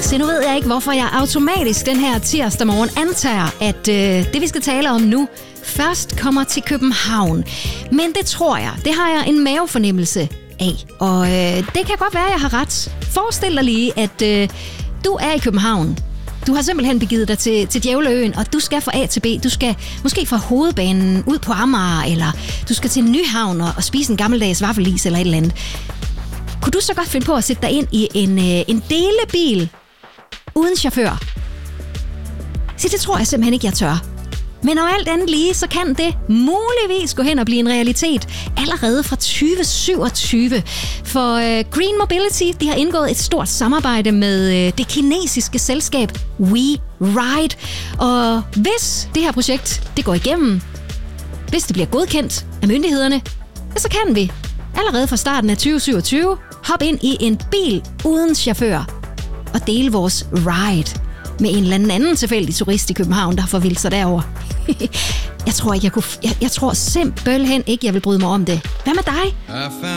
Se, nu ved jeg ikke, hvorfor jeg automatisk den her tirsdag morgen antager, at det, vi skal tale om nu, først kommer til København. Men det tror jeg. Det har jeg en mavefornemmelse af. Og det kan godt være, at jeg har ret. Forestil dig lige, at du er i København. Du har simpelthen begivet dig til Djævleøen, og du skal fra A til B. Du skal måske fra Hovedbanen ud på Amager, eller du skal til Nyhavn og spise en gammeldags vaffelis eller et eller andet. Kunne du så godt finde på at sætte dig ind i en delebil uden chauffør? Så det tror jeg simpelthen ikke, jeg tør. Men om alt andet lige, så kan det muligvis gå hen og blive en realitet allerede fra 2027. For Green Mobility, de har indgået et stort samarbejde med det kinesiske selskab WeRide. Og hvis det her projekt det går igennem, hvis det bliver godkendt af myndighederne, så kan vi allerede fra starten af 2027 hoppe ind i en bil uden chauffør og dele vores ride med en eller anden tilfældig turist i København, der har forvildt sig derover. Jeg tror simpelthen ikke, jeg vil bryde mig om det. Hvad med dig?